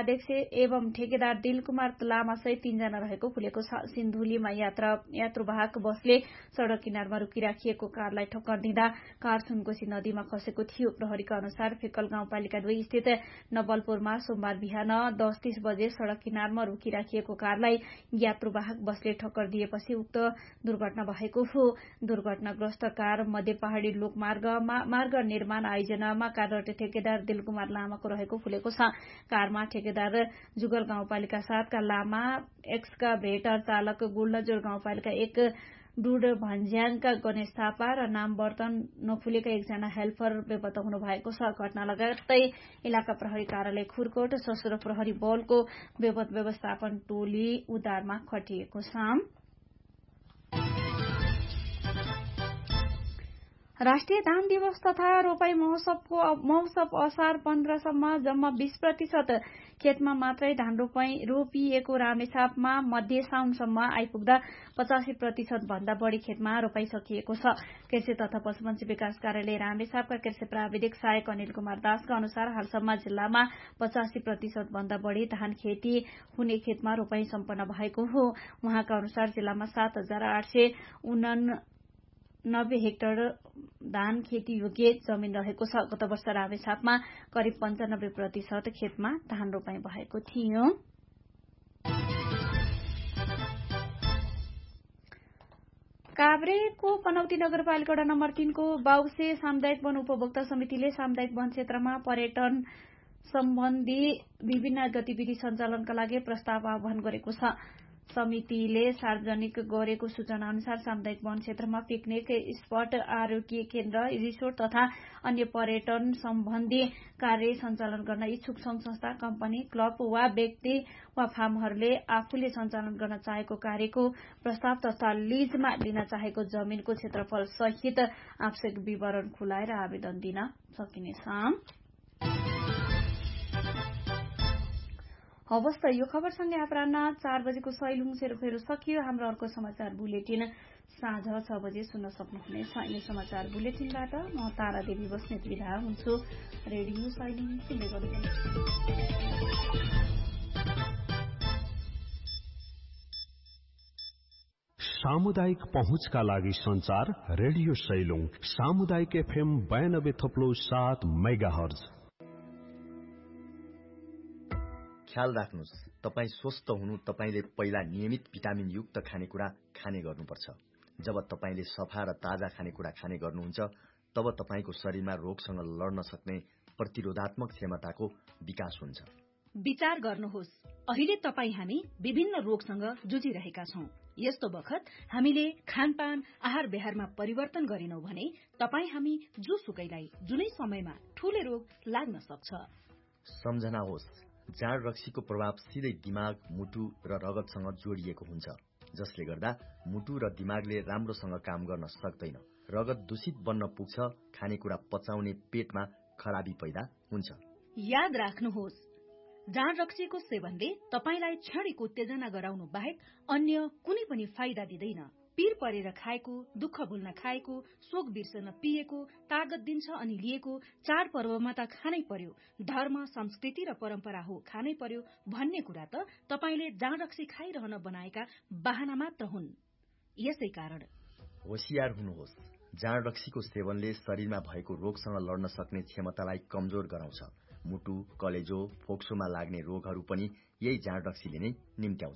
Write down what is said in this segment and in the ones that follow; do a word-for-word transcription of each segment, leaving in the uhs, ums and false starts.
उपाध्यक्ष एवं ठेकेदार दिलकुमार लामा सहित तीनजना रहेको खुलेको छ। सिन्धुलीमा यात्रा यात्रुवाहक बसले सड़क किनारमा रोकिराखिएको कारलाई ठक्कर दिँदा कार सुनकोशी नदीमा खसेको थियो। प्रहरीका अनुसार फेकल गाउँपालिका दुई स्थित नवलपुरमा सोमबार बिहान दस तीस बजे सड़क किनारमा रोकिराखिएको कारलाई यात्रुवाहक बसले ठक्कर दिएपछि उक्त दुर्घटना भएको हो। दुर्घटनाग्रस्त कार मध्य पहाड़ी लोकमार्गमा मार्ग निर्माण आयोजनामा कार्यरत ठेकेदार दिलकुमार लामाको रहेको खुलेको छ। कारमा ठेकेदार जुगल गाउँपालिका सातका लामा, एक्सकाभेटर चालक गुल्लजोर गाउँपालिका एक डुड भन्ज्याङका गणेश थापा र नाम वर्तन नफुलेका एकजना हेल्पर बेपत्ता हुनु भएको छ। घटना लगायतै इलाका प्रहरी कार्यालय खुरकोट सशस्त्र प्रहरी बलको विपद व्यवस्थापन टोली उद्धारमा खटिएको छ। राष्ट्रिय धान दिवस तथा रोपाई महोत्सवको महोत्सव असार पन्ध्रसम्म जम्मा बीस प्रतिशत खेतमा मात्रै धान रोपाई रोपिएको रामेछापमा मध्य साउनसम्म आइपुग्दा पचासी प्रतिशत भन्दा बढ़ी खेतमा रोपाई सकिएको छ। कृषि तथा पशुपन्छी विकास कार्यालय रामेछापका कृषि प्राविधिक सहायक अनिल कुमार दासका अनुसार हालसम्म जिल्लामा पचासी प्रतिशत भन्दा बढ़ी धान खेती हुने खेतमा रोपाई सम्पन्न भएको हो। उहाँका अनुसार जिल्लामा सात हजार आठ सय उना नब्बे हेक्टर धान खेती योग्य जमिन रहेको छ। गत वर्ष रामेछापमा करिब पञ्चानब्बे प्रतिशत खेतमा धान रोपाई भएको थियो। काभ्रेको पनौती नगरपालिका वडा नम्बर तीनको बाउसे सामुदायिक वन उपभोक्ता समितिले सामुदायिक वन क्षेत्रमा पर्यटन सम्बन्धी विभिन्न गतिविधि सञ्चालनका लागि प्रस्ताव आह्वान गरेको छ। समितिले सार्वजनिक गरेको सूचना अनुसार सामुदायिक वन क्षेत्रमा पिकनिक स्पट, आरोग्य केन्द्र, रिसोर्ट तथा अन्य पर्यटन सम्बन्धी कार्य सञ्चालन गर्न इच्छुक संघ संस्था, कम्पनी, क्लब वा व्यक्ति वा फार्महरूले आफूले सञ्चालन गर्न चाहेको कार्यको प्रस्ताव तथा लिजमा लिन चाहेको जमिनको क्षेत्रफल सहित आवश्यक विवरण खुलाएर आवेदन दिन सकिनेछ। हवस् त यो खबरसँगै अपराह्न चार बजेको सैलुङ सेरोफेरो सकियो। हाम्रो अर्को समाचार बुलेटिन साँझ छ बजे सुन्न सक्नुहुनेछ। यो समाचार बुलेटिनबाट म तारा देवी बस्नेत विदा हुन्छु। रेडियो सैलुङ सुन्दै गर्नुहोस्। सामुदायिक पहुँचका लागि संचार रेडियो सैलुङ सामुदायिक एफएम बयानब्बे थप्लो सात मेगाहर्ज। ख्याल राख्नुहोस्, तपाईँ स्वस्थ हुनु तपाईले पहिला नियमित भिटामिन युक्त खानेकुरा खाने गर्नुपर्छ। जब तपाईले सफा र ताजा खानेकुरा खाने गर्नुहुन्छ तब तपाईको शरीरमा रोगसँग लड्न सक्ने प्रतिरोधात्मक क्षमताको विकास हुन्छ। विचार गर्नुहोस्, अहिले तपाईँ हामी विभिन्न रोगसँग जुझिरहेका छौं। यस्तो बखत हामीले खानपान आहार व्यवहारमा परिवर्तन गरिनौ भने तपाईँ हामी जोसुकैलाई जुनै समयमा ठूले रोग लाग्न सक्छ। सम्झना होस्, जाँड रक्सीको प्रभाव सिधै दिमाग, मुटु र रगतसँग जोडिएको हुन्छ, जसले गर्दा मुटु र दिमागले राम्रोसँग काम गर्न सक्दैन। रगत दूषित बन्न पुग्छ, खानेकुरा पचाउने पेटमा खराबी पैदा हुन्छ। याद राख्नुहोस्, जाँड रक्सीको सेवनले तपाईलाई क्षणिक उत्तेजना गराउनु बाहेक अन्य कुनै पनि फाइदा दिँदैन। पीर परेर खाएको, दुःख भुल्न खाएको, शोक बिर्सन पिएको, तागत दिन्छ अनि लिएको, चाडपर्वमा त खानै पर्यो, धर्म, संस्कृति र परम्परा हो खानै पर्यो भन्ने कुरा त तपाईले जाँड रक्सी खाइरहन बनाएका बहाना मात्र हुन्। यसै कारण होशियार हुनुहोस्, जाँड रक्सीको सेवनले शरीरमा भएको रोगसँग लड्न सक्ने क्षमतालाई कमजोर गराउँछ। मुटु, कलेजो, फोक्सोमा लाग्ने रोगहरू पनि यही जाँड रक्सीले नै निम्त्याउँछ।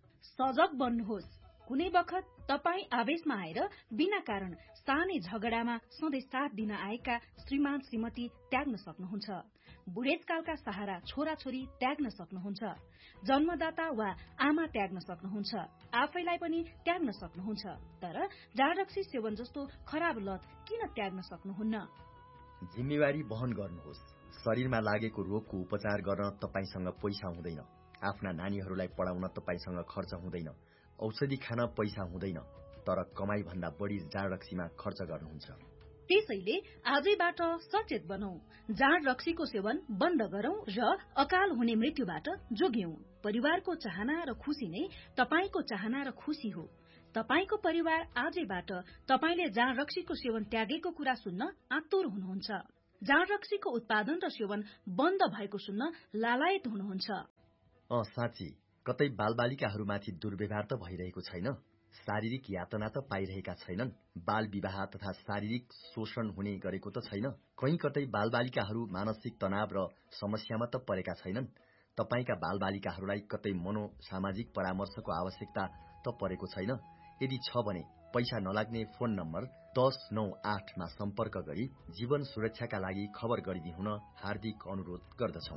सजग बन्नुहोस्, कुनै बखत तपाई आवेशमा आएर बिना कारण सानै झगडामा सधैँ साथ दिन आएका श्रीमान श्रीमती त्याग्न सक्नुहुन्छ। बुढेसकालका सहारा छोराछोरी त्याग्न सक्नुहुन्छ। जन्मदाता वा आमा त्याग्न सक्नुहुन्छ। आफैलाई पनि त्याग्न सक्नुहुन्छ। तर जाँड रक्सी सेवन जस्तो खराब लत किन त्याग्न सक्नुहुन्न? जिम्मेवारी वहन गर्नुहोस्। शरीरमा लागेको रोगको उपचार गर्न तपाईसँग पैसा हुँदैन। आफ्ना नानीहरूलाई पढाउन तपाईसँग खर्च हुँदैन। औषधि खान पैसा हुँदैन, तर कमाई भन्दा बढी जाँड रक्सीमा खर्च गर्नुहुन्छ। त्यसैले आजैबाट सचेत बनौं, जाँड रक्सीको सेवन बन्द गरौं र अकाल हुने मृत्युबाट जोग्यौं। परिवारको चाहना र खुशी नै तपाईको चाहना र खुशी हो। तपाईको परिवार आजैबाट तपाईले जाँड रक्सीको सेवन त्यागेको कुरा सुन्न आतुर हुनुहुन्छ। जाँड रक्सीको उत्पादन र सेवन बन्द भएको सुन्न लालायत हुनुहुन्छ। अँ साँच्ची, कतै बालबालिकाहरूमाथि दुर्व्यवहार त भइरहेको छैन, शारीरिक यातना त पाइरहेका छैनन्, बाल विवाह तथा शारीरिक शोषण हुने गरेको त छैन, कहीँ कतै बालबालिकाहरू मानसिक तनाव र समस्यामा त परेका छैनन्। तपाईका बालबालिकाहरूलाई कतै मनोसामाजिक परामर्शको आवश्यकता त परेको छैन। यदि छ भने पैसा नलाग्ने फोन नम्बर दस नौ आठमा सम्पर्क गरी जीवन सुरक्षाका लागि खबर गरिदिनुहुन हार्दिक अनुरोध गर्दछौं।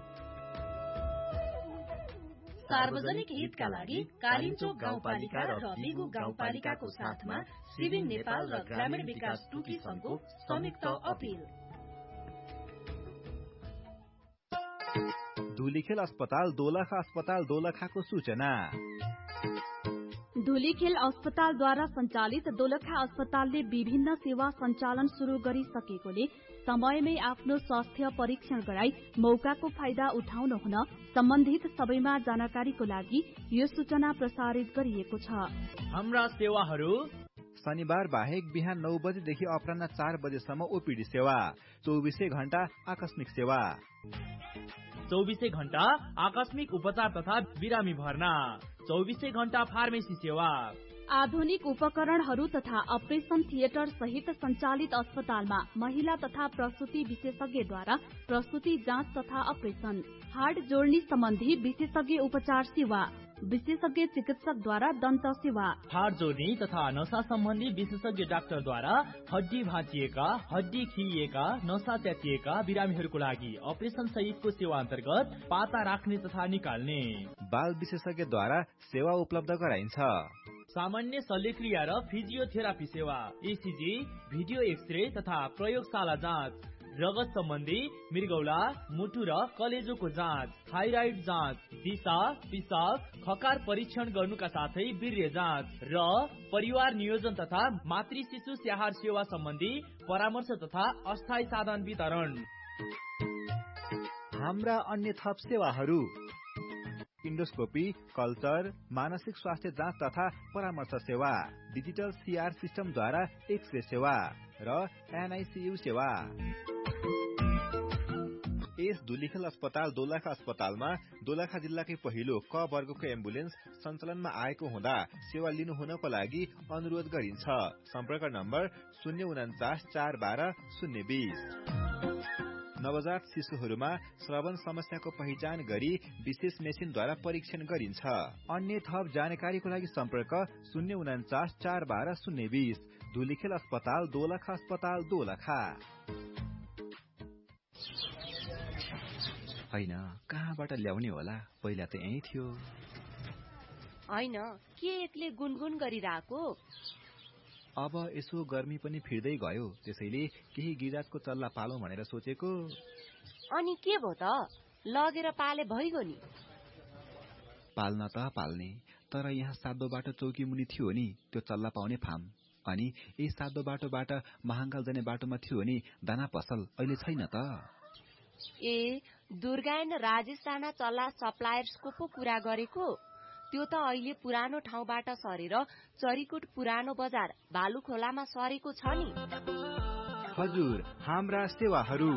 सार्वजनिक हितका लागि कालिन्चोक गाउँपालिका र बिगु गाउँपालिकाको साथमा सिभिन नेपाल र ग्रामीण विकास टुकी संघको संयुक्त अपील। धुलीखेल अस्पताल दोलखा अस्पताल दोलखाको सूचना। धुलीखेल अस्पतालद्वारा सञ्चालित दोलखा अस्पतालले विभिन्न सेवा सञ्चालन शुरू गरिसकेकोले समयमै आफ्नो स्वास्थ्य परीक्षण गराई मौकाको फाइदा उठाउन हुन सम्बन्धित सबैमा जानकारीको लागि यो सूचना प्रसारित गरिएको छ। हाम्रा सेवाहरू शनिबार बाहेक बिहान नौ बजेदेखि अपराह्न चार बजेसम्म ओपीडी सेवा, चौबिसै घण्टा आकस्मिक सेवा, चौबिसै घण्टा आकस्मिक उपचार तथा बिरामी भर्ना, चौबिसै घण्टा फार्मेसी सेवा। आधुनिक उपकरणहरू तथा अपरेशन थिएटर सहित सञ्चालित अस्पतालमा महिला तथा प्रसुति विशेषज्ञद्वारा प्रसुति जाँच तथा अपरेशन, हार्ट जोड्नी सम्बन्धी विशेषज्ञ उपचार सेवा, विशेषज्ञ चिकित्सकद्वारा दन्त सेवा, हार्ट जोड्नी तथा नसा सम्बन्धी विशेषज्ञ डाक्टरद्वारा हड्डी भाँचिएका, हड्डी खिलिएका, नसा च्यातिएका बिरामीहरूको लागि अपरेशन सहितको सेवा अन्तर्गत पाता राख्ने तथा निकाल्ने, बाल विशेषज्ञद्वारा सेवा उपलब्ध गराइन्छ। सामान्य शल्यक्रिया र फिजियोथेरापी सेवा, एसीजी, भिडियो एक्सरे तथा प्रयोगशाला जाँच, रगत सम्बन्धी मृगौला, मुटु र कलेजोको जाँच, थाइराइड जाँच, दिशा, पिसाब, खकार परीक्षण गर्नुका साथै वीर्य जाँच र परिवार नियोजन तथा मातृ शिशु स्याहार सेवा सम्बन्धी परामर्श तथा अस्थायी साधन वितरण। हाम्रा अन्य थप सेवाहरू इन्डोस्कोपी, कल्चर, मानसिक स्वास्थ्य जाँच तथा परामर्श सेवा, डिजिटल सीआर सिस्टमद्वारा एक्सरे सेवा र एनआईसीयू सेवा। यस धुलीखेल अस्पताल दोलखा अस्पतालमा दोलखा जिल्लाकै पहिलो क वर्गको एम्बुलेन्स सञ्चालनमा आएको हुँदा सेवा लिनु हुनको लागि अनुरोध गरिन्छ। सम्पर्क नम्बर शून्य उन्चास चार बाह्र शून्य बीस। नवजात शिशुहरूमा श्रवण समस्याको पहिचान गरी विशेष मेसिनद्वारा परीक्षण गरिन्छ। अन्य थप जानकारीको लागि सम्पर्क शून्य उन्चास चार बाह्र शून्य बीस। धुलीखेल अस्पताल दोलखा अस्पताल दोलखा। होइन, कहाँबाट ल्याउने होला, पहिला त यही थियो। होइन, के एक्लै गुनगुन गरिरहेको? अब यसो गर्मी पनि फिर्दै गयो, त्यसैले केही गिराजको चल्ला पालौं भनेर सोचेको। अनि के भो त, लगेर पाले भइगयो नि। पाल्न त पाल्ने, तर यहाँ सातो बाटो चौकी मुनि थियो नि त्यो चल्ला पाउने फार्म, अनि यही सातो बाटोबाट महाङ्काल जाने बाटोमा थियो नि दाना पसल, अहिले छैन त। ए, दुर्गायन राजेश राणा चल्ला सप्लायर्सको पो कुरा गरेको? त्यो त अहिले पुरानो ठाउँबाट सरेर चरीकोट पुरानो बजार भालुखोलामा सरेको छ नि। हजुर, हाम्रा सेवाहरू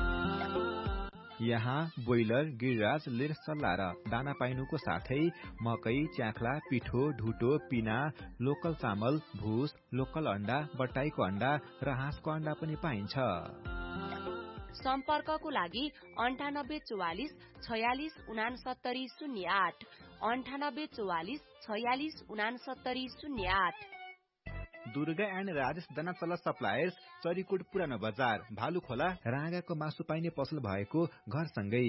यहाँ बोइलर, गिरिराज, लेर चल्ला र दाना पाइनुको साथै मकै, च्याख्ला, पिठो, ढुटो, पिना, लोकल चामल, भुस, लोकल अण्डा, बट्टाईको अण्डा र हाँसको अण्डा पनि पाइन्छ। सम्पर्कको लागि अन्ठानब्बे चौवालिस छयालिस उनासत्तरी शून्य आठ, अन्ठानब्बे चौवालिस छयालिस उनासत्तरी शून्य आठ। दुर्गा एन्ड राजेश दाना चल्ला सप्लायर्स, चरीकोट पुरानो बजार भालुखोला, राँगाको मासु पाइने पसल भएको घरसँगै।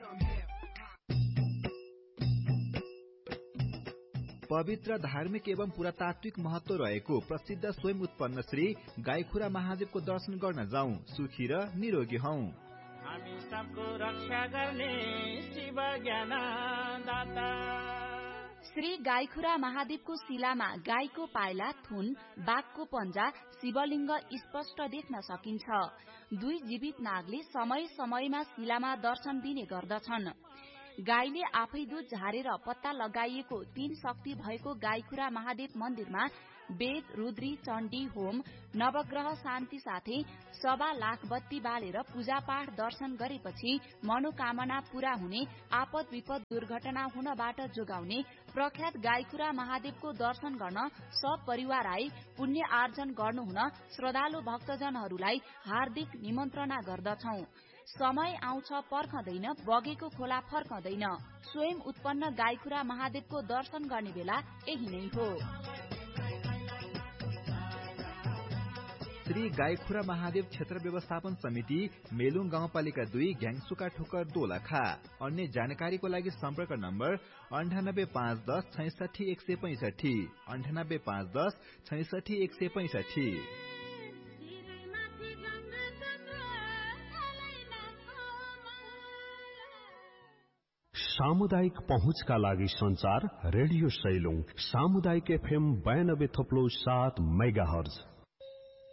पवित्र धार्मिक एवं पुरातात्विक महत्व रहेको प्रसिद्ध स्वयं उत्पन्न श्री गाईखुरा महादेवको दर्शन गर्न जाउँ, सुखी र निरोगी हौ। हामी सबको रक्षा गर्ने शिव ज्ञानदाता। श्री गाईखुरा महादेवको शिलामा गाईको पाइला, थुन, बाघको पञ्जा, शिवलिङ्ग स्पष्ट देख्न सकिन्छ। दुई जीवित नागले समय समयमा शिलामा दर्शन दिने गर्दछन्। गाईले आफै दूध झारेर पत्ता लगाइएको तीन शक्ति भएको गाईखुरा महादेव मन्दिरमा वेद रुद्री चण्डी होम नवग्रह शान्ति साथै सवा लाख बत्ती बालेर पूजापाठ दर्शन गरेपछि मनोकामना पूरा हुने आपद विपद दुर्घटना हुनबाट जोगाउने प्रख्यात गाईखुरा महादेवको दर्शन गर्न सब परिवार आई पुण्य आर्जन गर्नुहुन श्रद्धालु भक्तजनहरूलाई हार्दिक निमन्त्रणा गर्दछौ। समय आउँछ पर्खदैन, बगेको खोला फर्कदैन। स्वयं उत्पन्न गाईखुरा महादेवको दर्शन गर्ने बेला यही नै हो। श्री गाईखुरा महादेव क्षेत्र व्यवस्थापन समिति मेलुङ गाउँपालिका दुई घ्याङसुका ठोकर दोलखा। अन्य जानकारीको लागि सम्पर्क नम्बर अन्ठानब्बे पाँच दस छैसठी एक सय पैंसठी अन्ठानब्बे पाँच दस छैसठी एक सय पैंसठी। सामुदायिक पहुँचका लागि संचार रेडियो सैलुङ सामुदायिक एफएम बयानब्बे थप्लो सात मेगा हर्ज।